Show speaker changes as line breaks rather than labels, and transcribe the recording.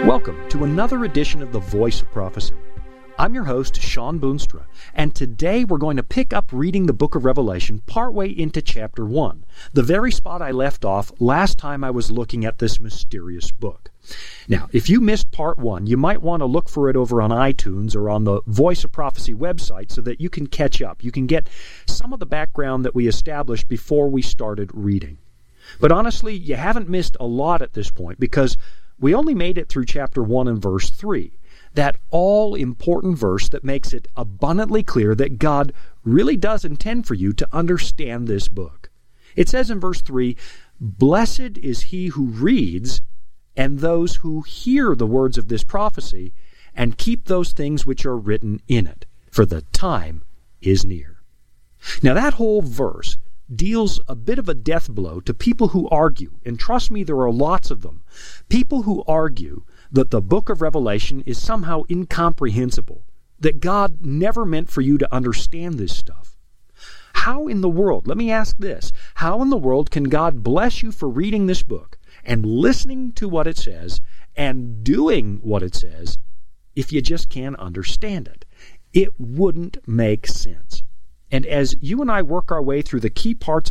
Welcome to another edition of The Voice of Prophecy. I'm your host, Sean Boonstra, and today we're going to pick up reading the book of Revelation partway into chapter 1, the very spot I left off last time I was looking at this mysterious book. Now, if you missed part 1, you might want to look for it over on iTunes or on the Voice of Prophecy website so that you can catch up. You can get some of the background that we established before we started reading. But honestly, you haven't missed a lot at this point because we only made it through chapter 1 and verse 3, that all-important verse that makes it abundantly clear that God really does intend for you to understand this book. It says in verse 3, "Blessed is he who reads and those who hear the words of this prophecy and keep those things which are written in it, for the time is near." Now that whole verse deals a bit of a death blow to people who argue, and trust me, there are lots of them, people who argue that the book of Revelation is somehow incomprehensible, that God never meant for you to understand this stuff. How in the world, let me ask this, how in the world can God bless you for reading this book and listening to what it says and doing what it says if you just can't understand it? It wouldn't make sense. And as you and I work our way through the key parts